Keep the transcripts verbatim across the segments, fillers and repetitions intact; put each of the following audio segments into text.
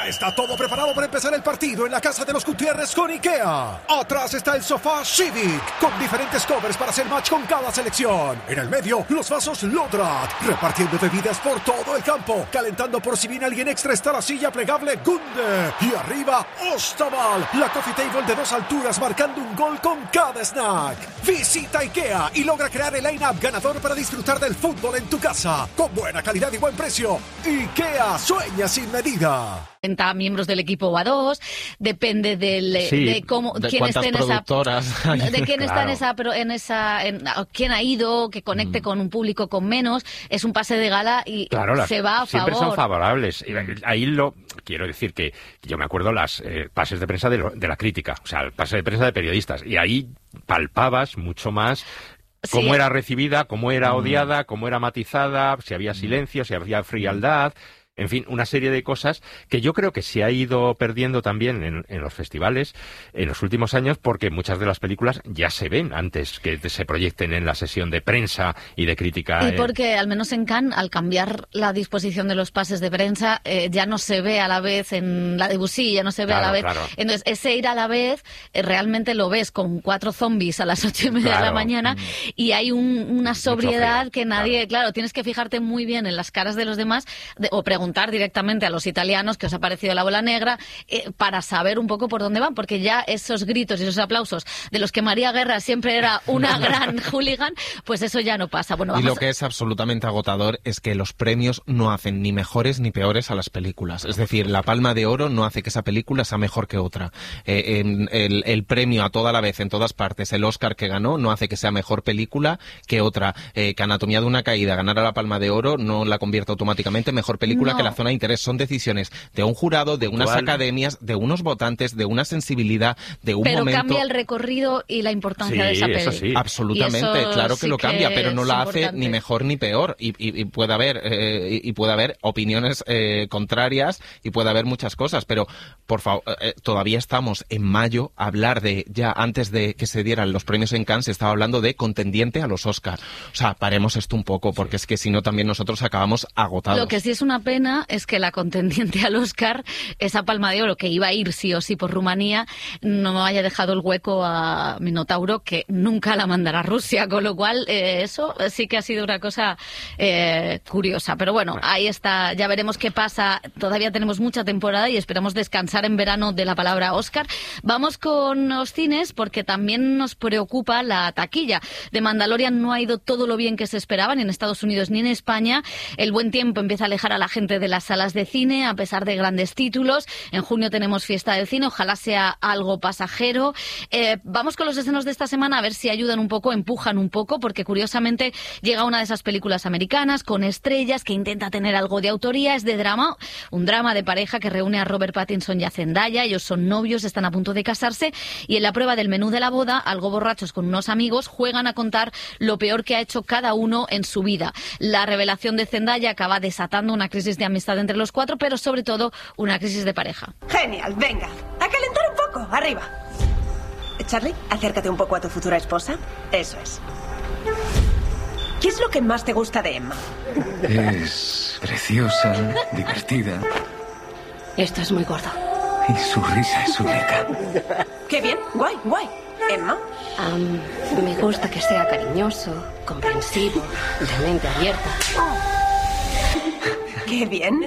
Ya está todo preparado para empezar el partido en la casa de los Gutiérrez con IKEA. Atrás está el sofá Civic, con diferentes covers para hacer match con cada selección. En el medio, los vasos Lodrat, repartiendo bebidas por todo el campo. Calentando por si viene alguien extra está la silla plegable Gunde. Y arriba, Ostaval, la coffee table de dos alturas marcando un gol con cada snack. Visita IKEA y logra crear el line-up ganador para disfrutar del fútbol en tu casa. Con buena calidad y buen precio. IKEA, sueña sin medida. Miembros del equipo o a dos, depende del, sí, de cómo de quién esté en esa, de quién claro. está en esa, en esa, en, quién ha ido, que conecte mm. con un público con menos. Es un pase de gala y claro, las, se va a siempre favor. Son favorables. Ahí lo quiero decir que yo me acuerdo las eh, pases de prensa de, lo, de la crítica, o sea, el pase de prensa de periodistas, y ahí palpabas mucho más. Cómo sí. era recibida, cómo era odiada, cómo era matizada, si había silencio, si había frialdad. En fin, una serie de cosas que yo creo que se ha ido perdiendo también en, en los festivales en los últimos años, porque muchas de las películas ya se ven antes que se proyecten en la sesión de prensa y de crítica. Y porque, eh... al menos en Cannes, al cambiar la disposición de los pases de prensa, eh, ya no se ve a la vez en la Debussy, ya no se ve claro, a la vez. Claro. Entonces, ese ir a la vez, eh, realmente lo ves con cuatro zombies a las ocho y media claro. de la mañana, mm. y hay un, una sobriedad que nadie... Claro. claro, tienes que fijarte muy bien en las caras de los demás, de, o preguntar preguntar directamente a los italianos que os ha parecido La Bola Negra, eh, para saber un poco por dónde van, porque ya esos gritos y esos aplausos de los que María Guerra siempre era una gran hooligan, pues eso ya no pasa. Bueno, vamos y lo que es absolutamente agotador es que los premios no hacen ni mejores ni peores a las películas. Es decir, la Palma de Oro no hace que esa película sea mejor que otra. Eh, en, el, el premio a toda la vez, en todas partes, el Oscar que ganó, no hace que sea mejor película que otra. Eh, que Anatomía de una caída ganara la Palma de Oro no la convierte automáticamente en mejor película no. que La zona de interés. Son decisiones de un jurado, de unas ¿Cuál? academias, de unos votantes, de una sensibilidad, de un pero momento... Pero cambia el recorrido y la importancia sí, de esa peli. Eso sí. Absolutamente, eso claro que sí lo cambia, que pero no la importante. hace ni mejor ni peor. Y, y, y puede haber eh, y puede haber opiniones eh, contrarias y puede haber muchas cosas, pero por favor, eh, todavía estamos en mayo. Hablar de, ya antes de que se dieran los premios en Cannes, se estaba hablando de contendiente a los Oscar. O sea, paremos esto un poco, porque sí. es que si no también nosotros acabamos agotados. Lo que sí es una pena es que la contendiente al Oscar, esa Palma de Oro que iba a ir sí o sí por Rumanía, no haya dejado el hueco a Minotauro, que nunca la mandará a Rusia, con lo cual eh, eso sí que ha sido una cosa eh, curiosa. Pero bueno, ahí está, ya veremos qué pasa. Todavía tenemos mucha temporada y esperamos descansar en verano de la palabra Oscar. Vamos con los cines, porque también nos preocupa la taquilla. De Mandalorian no ha ido todo lo bien que se esperaba, ni en Estados Unidos ni en España. El buen tiempo empieza a alejar a la gente de las salas de cine, a pesar de grandes títulos. En junio tenemos fiesta del cine, ojalá sea algo pasajero. Eh, vamos con los estrenos de esta semana, a ver si ayudan un poco, empujan un poco, porque curiosamente llega una de esas películas americanas con estrellas que intenta tener algo de autoría. Es de drama, un drama de pareja que reúne a Robert Pattinson y a Zendaya. Ellos son novios, están a punto de casarse, y en la prueba del menú de la boda, algo borrachos con unos amigos, juegan a contar lo peor que ha hecho cada uno en su vida. La revelación de Zendaya acaba desatando una crisis de amistad entre los cuatro, pero sobre todo una crisis de pareja. Genial, venga, a calentar un poco, arriba. Charlie, acércate un poco a tu futura esposa. Eso es. ¿Qué es lo que más te gusta de Emma? Es preciosa, divertida. Esto es muy gordo. Y su risa es única. Qué bien, guay, guay. ¿Emma? Um, me gusta que sea cariñoso, comprensivo, de mente abierta. Qué bien.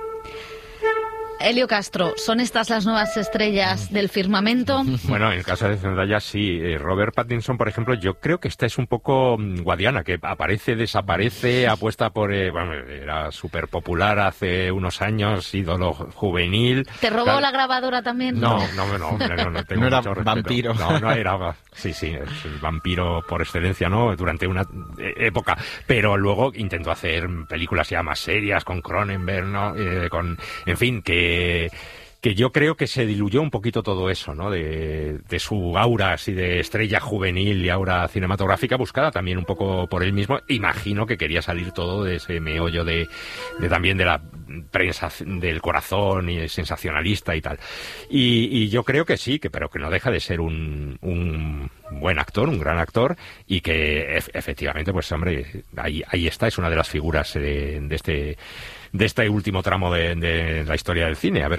Elio Castro, ¿son estas las nuevas estrellas del firmamento? Bueno, en el caso de Zendaya sí. Robert Pattinson, por ejemplo, yo creo que esta es un poco Guadiana, que aparece, desaparece, apuesta por... Eh, bueno, era súper popular hace unos años, ídolo juvenil. ¿Te robó claro. la grabadora también? No, no, no, no, no, no tengo no era mucho respeto. Vampiro. No, no era... Sí, sí, es el vampiro por excelencia, ¿no? Durante una época. Pero luego intentó hacer películas ya más serias, con Cronenberg, ¿no? Eh, con... En fin, que... que yo creo que se diluyó un poquito todo eso, ¿no? De, de su aura así de estrella juvenil y aura cinematográfica, buscada también un poco por él mismo. Imagino que quería salir todo de ese meollo de, de también de la prensa del corazón y sensacionalista y tal. Y, y yo creo que sí, que pero que no deja de ser un, un buen actor, un gran actor, y que ef- efectivamente, pues hombre, ahí, ahí está, es una de las figuras de, de este de este último tramo de, de la historia del cine. A ver